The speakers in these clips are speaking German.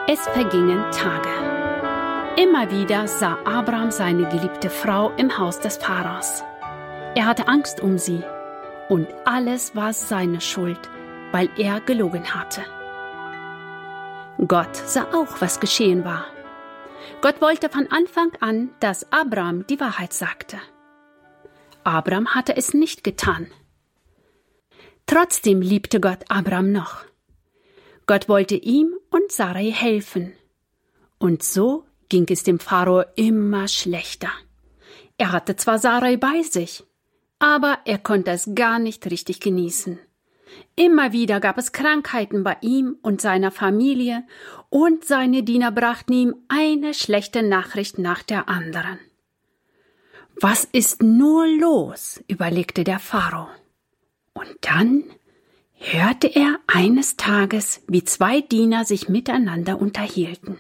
Es vergingen Tage. Immer wieder sah Abraham seine geliebte Frau im Haus des Pharaos. Er hatte Angst um sie und alles war seine Schuld, weil er gelogen hatte. Gott sah auch, was geschehen war. Gott wollte von Anfang an, dass Abraham die Wahrheit sagte. Abraham hatte es nicht getan. Trotzdem liebte Gott Abraham noch. Gott wollte ihm und Sarai helfen. Und so ging es dem Pharao immer schlechter. Er hatte zwar Sarai bei sich, aber er konnte es gar nicht richtig genießen. Immer wieder gab es Krankheiten bei ihm und seiner Familie, und seine Diener brachten ihm eine schlechte Nachricht nach der anderen. Was ist nur los? Überlegte der Pharao. Und dann hörte er eines Tages, wie zwei Diener sich miteinander unterhielten.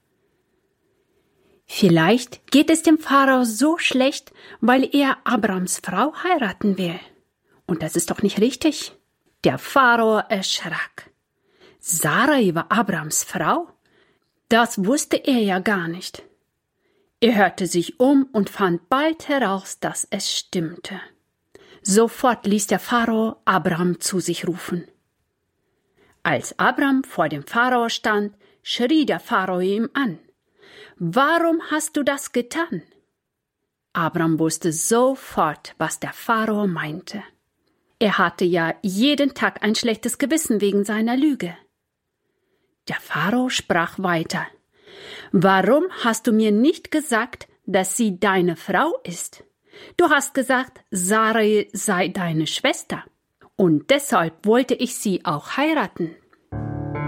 Vielleicht geht es dem Pharao so schlecht, weil er Abrams Frau heiraten will. Und das ist doch nicht richtig. Der Pharao erschrak. Sarai war Abrams Frau? Das wusste er ja gar nicht. Er hörte sich um und fand bald heraus, dass es stimmte. Sofort ließ der Pharao Abram zu sich rufen. Als Abram vor dem Pharao stand, schrie der Pharao ihm an: »Warum hast du das getan?« Abram wusste sofort, was der Pharao meinte. Er hatte ja jeden Tag ein schlechtes Gewissen wegen seiner Lüge. Der Pharao sprach weiter: »Warum hast du mir nicht gesagt, dass sie deine Frau ist? Du hast gesagt, Sarai sei deine Schwester, und deshalb wollte ich sie auch heiraten.«